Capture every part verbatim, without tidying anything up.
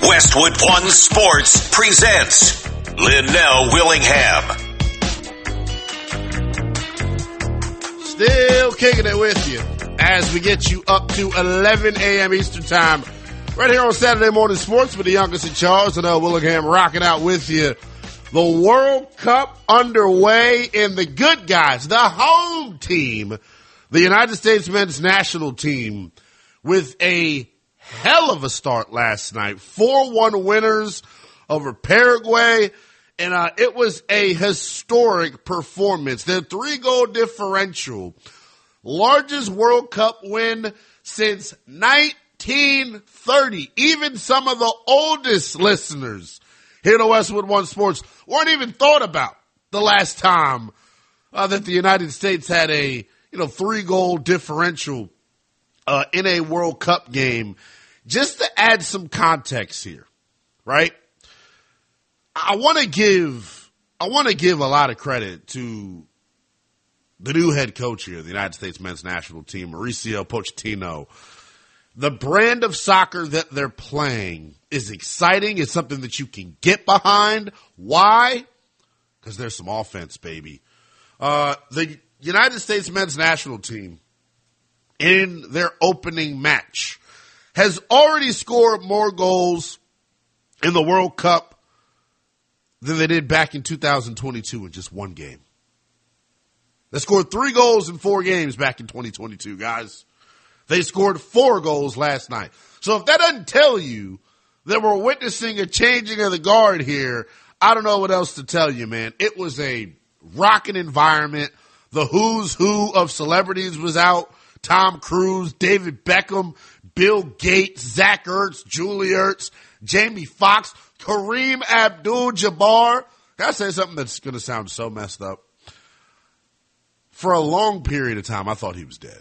Westwood One Sports presents Linnell Willingham. Still kicking it with you as we get you up to eleven a.m. Eastern Time right here on Saturday Morning Sports with the youngest in charge, Linnell Willingham, rocking out with you. The World Cup underway, and the good guys, the home team, the United States men's national team, with a hell of a start last night. four one winners over Paraguay, and uh, it was a historic performance. Their three-goal differential, largest World Cup win since nineteen thirty. Even some of the oldest listeners here to Westwood One Sports weren't even thought about the last time uh, that the United States had a you know three-goal differential uh, in a World Cup game. Just to add some context here, right? I want to give I want to give a lot of credit to the new head coach here, the United States men's national team, Mauricio Pochettino. The brand of soccer that they're playing is exciting. It's something that you can get behind. Why? Because there's some offense, baby. Uh, the United States men's national team, in their opening match, has already scored more goals in the World Cup than they did back in two thousand twenty-two in just one game. They scored three goals in four games back in twenty twenty-two, guys. They scored four goals last night. So if that doesn't tell you that we're witnessing a changing of the guard here, I don't know what else to tell you, man. It was a rocking environment. The who's who of celebrities was out. Tom Cruise, David Beckham, Bill Gates, Zach Ertz, Julie Ertz, Jamie Foxx, Kareem Abdul-Jabbar. Can I say something that's going to sound so messed up? For a long period of time, I thought he was dead.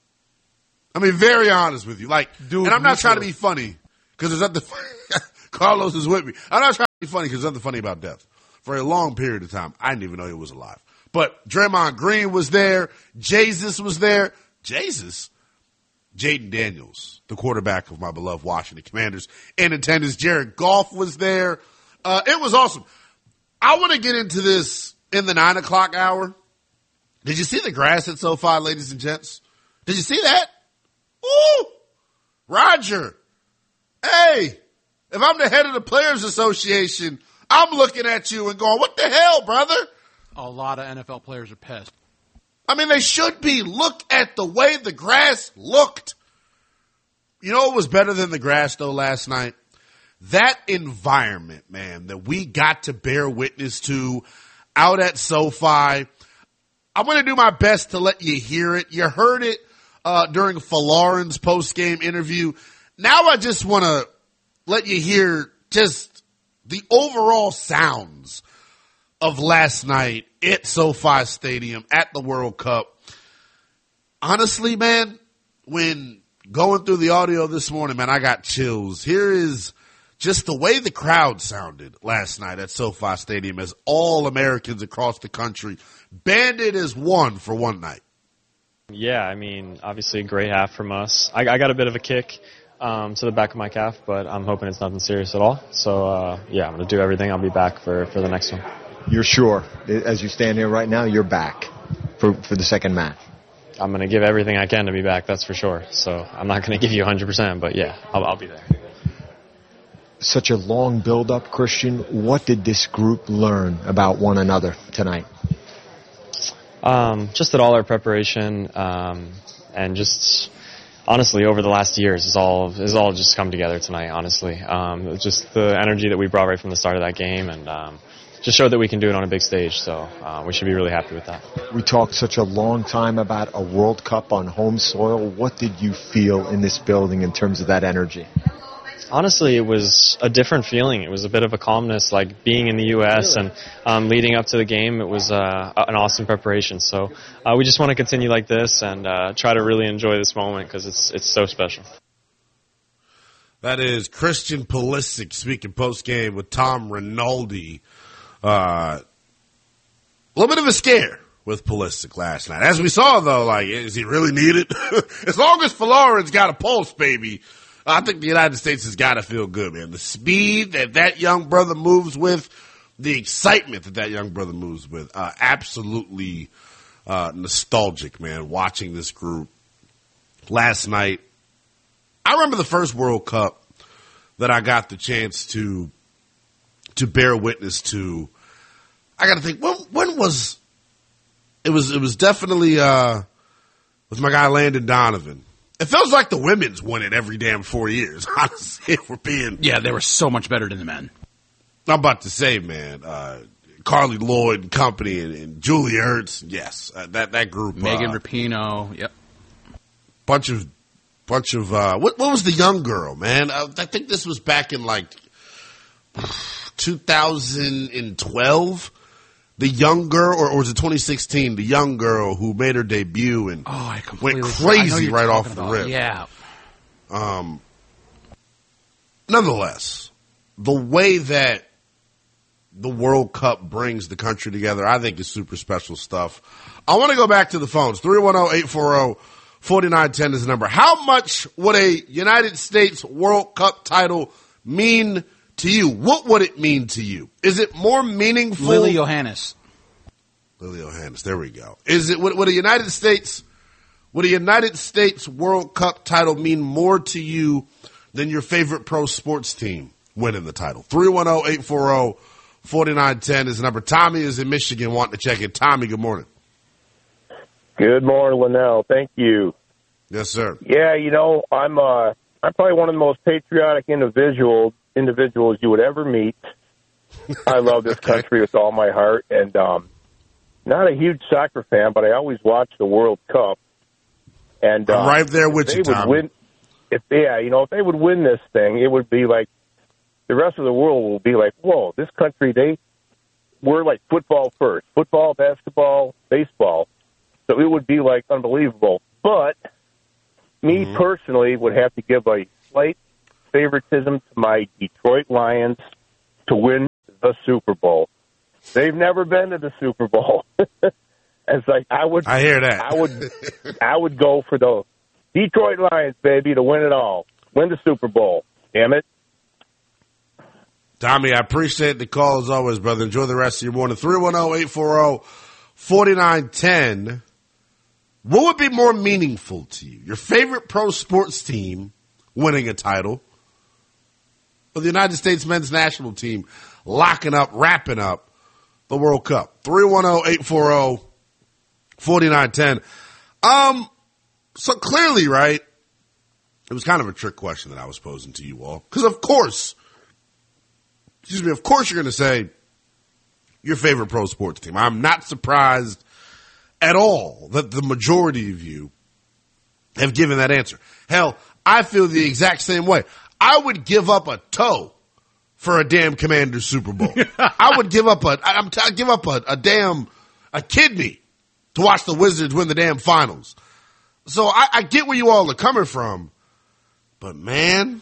I mean, very honest with you. Like, Dude, and I'm not trying to be funny because there's nothing. Carlos is with me. I'm not trying to be funny because there's nothing funny about death. For a long period of time, I didn't even know he was alive. But Draymond Green was there. Jesus was there. Jesus? Jaden Daniels, the quarterback of my beloved Washington Commanders, in attendance. Jared Goff was there. Uh, it was awesome. I want to get into this in the nine o'clock hour. Did you see the grass at SoFi, ladies and gents? Did you see that? Ooh! Roger. Hey, if I'm the head of the Players Association, I'm looking at you and going, what the hell, brother? A lot of N F L players are pissed. I mean, they should be. Look at the way the grass looked. You know what was better than the grass, though, last night? That environment, man, that we got to bear witness to out at SoFi. I'm going to do my best to let you hear it. You heard it uh, during Folarin's post-game interview. Now I just want to let you hear just the overall sounds of last night at SoFi Stadium at the World Cup. Honestly, man, when going through the audio this morning, man, I got chills. Here is just the way the crowd sounded last night at SoFi Stadium as all Americans across the country banded as one for one night. Yeah, I mean, obviously a great half from us. I, I got a bit of a kick um, to the back of my calf, but I'm hoping it's nothing serious at all. So, uh, yeah, I'm going to do everything. I'll be back for, for the next one. You're sure, as you stand here right now, you're back for, for the second match? I'm going to give everything I can to be back, that's for sure. So I'm not going to give you one hundred percent, but yeah, I'll, I'll be there. Such a long build-up, Christian. What did this group learn about one another tonight? Um, just that all our preparation um, and just honestly over the last years is all is all just come together tonight, honestly. Um, just the energy that we brought right from the start of that game and um, just showed that we can do it on a big stage, so uh, we should be really happy with that. We talked such a long time about a World Cup on home soil. What did you feel in this building in terms of that energy? Honestly, it was a different feeling. It was a bit of a calmness, like being in the U S and um, leading up to the game. It was uh, an awesome preparation. So uh, we just want to continue like this and uh, try to really enjoy this moment because it's it's so special. That is Christian Pulisic speaking post-game with Tom Rinaldi. Uh, a little bit of a scare with Pulisic last night. As we saw, though, like, is he really needed? As long as Folarin's got a pulse, baby, I think the United States has got to feel good, man. The speed that that young brother moves with, the excitement that that young brother moves with, uh, absolutely uh, nostalgic, man, watching this group last night. I remember the first World Cup that I got the chance to to bear witness to. I got to think, when, when was it? Was it was definitely uh, with my guy Landon Donovan. It feels like the women's won it every damn four years. Honestly, if we're being yeah, they were so much better than the men. I'm about to say, man, uh, Carly Lloyd and company and, and Julie Ertz, yes, uh, that that group. Megan uh, Rapinoe, yep. Bunch of, bunch of. Uh, what what was the young girl, man? Uh, I think this was back in like two thousand twelve. The young girl, or, or was it twenty sixteen? The young girl who made her debut and oh, I completely went crazy right off the about. rip. Yeah. Um. Nonetheless, the way that the World Cup brings the country together, I think is super special stuff. I want to go back to the phones. three one zero, eight four zero, four nine one zero is the number. How much would a United States World Cup title mean to you? What would it mean to you? Is it more meaningful? Lily Johannes. Lily Johannes. There we go. Is it, would, would a United States, would a United States World Cup title mean more to you than your favorite pro sports team winning the title? three one zero, eight four zero, four nine one zero is the number. Tommy is in Michigan wanting to check in. Tommy, good morning. Good morning, Linnell. Thank you. Yes, sir. Yeah, you know, I'm uh, I'm probably one of the most patriotic individuals individuals you would ever meet. I love this okay. country with all my heart, and um, not a huge soccer fan, but I always watch the World Cup. And I'm uh, right there with you, Tommy. Win, if yeah, you know, if they would win this thing, it would be like the rest of the world will be like, whoa, this country, they we're like football first, football, basketball, baseball. So it would be like unbelievable. But me mm-hmm. personally would have to give a slight favoritism to my Detroit Lions to win the Super Bowl. They've never been to the Super Bowl. It's like I would I hear that. I would I would go for the Detroit Lions, baby, to win it all. Win the Super Bowl. Damn it. Tommy, I appreciate the call as always, brother. Enjoy the rest of your morning. three one zero, eight four zero, four nine one zero. What would be more meaningful to you? Your favorite pro sports team winning a title, or the United States men's national team locking up, wrapping up the World Cup? three one zero, eight four zero, four nine one zero. Um, so clearly, right, it was kind of a trick question that I was posing to you all. Because of course, excuse me, of course you're going to say your favorite pro sports team. I'm not surprised at all that the majority of you have given that answer. Hell, I feel the exact same way. I would give up a toe for a damn Commanders Super Bowl. I would give up a, I'm t- I'd give up a, a damn, a kidney to watch the Wizards win the damn finals. So I, I get where you all are coming from, but man,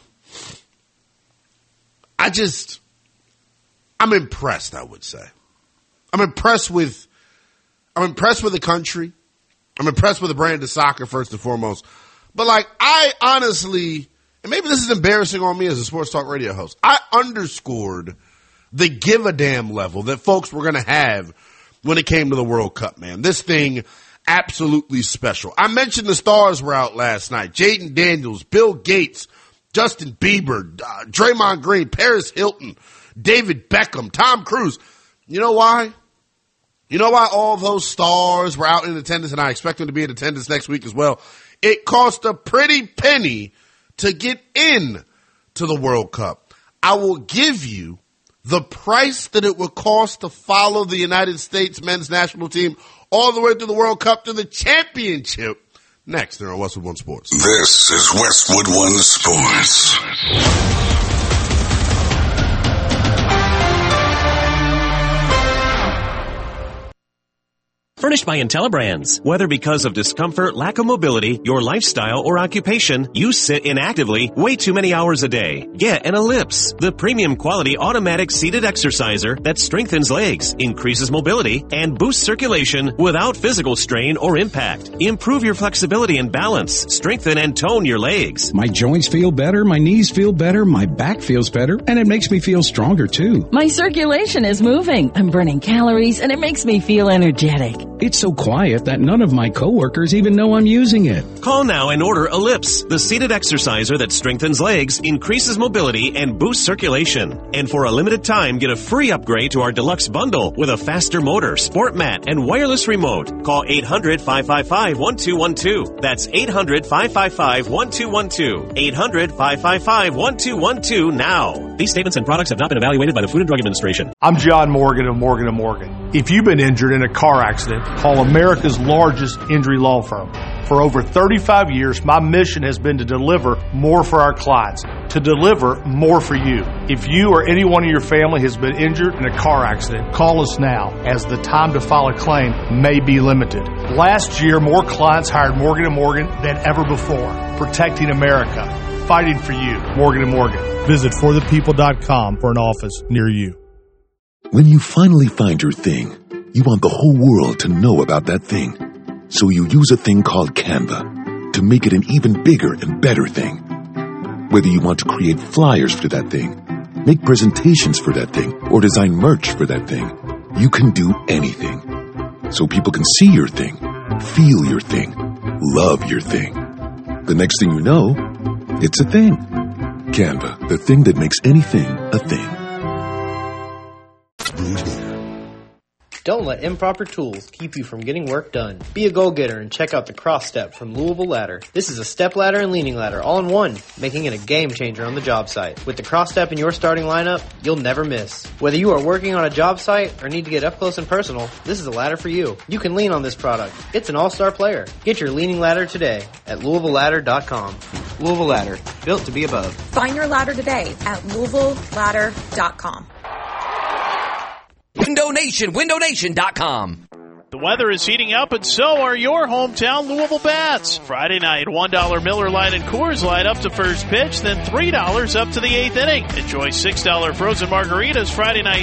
I just, I'm impressed, I would say. I'm impressed with, I'm impressed with the country. I'm impressed with the brand of soccer, first and foremost. But, like, I honestly, and maybe this is embarrassing on me as a sports talk radio host, I underscored the give-a-damn level that folks were going to have when it came to the World Cup, man. This thing, absolutely special. I mentioned the stars were out last night. Jaden Daniels, Bill Gates, Justin Bieber, uh, Draymond Green, Paris Hilton, David Beckham, Tom Cruise. You know why? You know why all those stars were out in attendance, and I expect them to be in attendance next week as well? It cost a pretty penny to get in to the World Cup. I will give you the price that it would cost to follow the United States men's national team all the way through the World Cup to the championship next here on Westwood One Sports. This is Westwood One Sports. furnished by IntelliBrands. Whether because of discomfort, lack of mobility, your lifestyle, or occupation, you sit inactively way too many hours a day. Get an Ellipse, the premium quality automatic seated exerciser that strengthens legs, increases mobility, and boosts circulation without physical strain or impact. Improve your flexibility and balance, strengthen and tone your legs. My joints feel better, my knees feel better, my back feels better, and it makes me feel stronger too. My circulation is moving. I'm burning calories, and it makes me feel energetic. It's so quiet that none of my coworkers even know I'm using it. Call now and order Ellipse, the seated exerciser that strengthens legs, increases mobility, and boosts circulation. And for a limited time, get a free upgrade to our deluxe bundle with a faster motor, sport mat, and wireless remote. Call eight hundred, five five five, one two one two. That's eight hundred, five five five, one two one two. eight hundred, five five five, one two one two now. These statements and products have not been evaluated by the Food and Drug Administration. I'm John Morgan of Morgan and Morgan. If you've been injured in a car accident, call America's largest injury law firm. For over thirty-five years, my mission has been to deliver more for our clients, to deliver more for you. If you or anyone in your family has been injured in a car accident, call us now, as the time to file a claim may be limited. Last year, more clients hired Morgan and Morgan than ever before, protecting America, fighting for you. Morgan and Morgan. Visit for the people dot com for an office near you. When you finally find your thing, you want the whole world to know about that thing. So you use a thing called Canva to make it an even bigger and better thing. Whether you want to create flyers for that thing, make presentations for that thing, or design merch for that thing, you can do anything. So people can see your thing, feel your thing, love your thing. The next thing you know, it's a thing. Canva, the thing that makes anything a thing. Don't let improper tools keep you from getting work done. Be a go-getter and check out the Cross Step from Louisville Ladder. This is a step ladder and leaning ladder all in one, making it a game changer on the job site. With the Cross Step in your starting lineup, you'll never miss. Whether you are working on a job site or need to get up close and personal, this is a ladder for you. You can lean on this product. It's an all-star player. Get your leaning ladder today at Louisville Ladder dot com. Louisville Ladder, built to be above. Find your ladder today at Louisville Ladder dot com. Window Nation, Window Nation dot com. The weather is heating up, and so are your hometown Louisville Bats. Friday night, one dollar Miller Lite and Coors Light up to first pitch, then three dollars up to the eighth inning. Enjoy six dollar frozen margaritas Friday night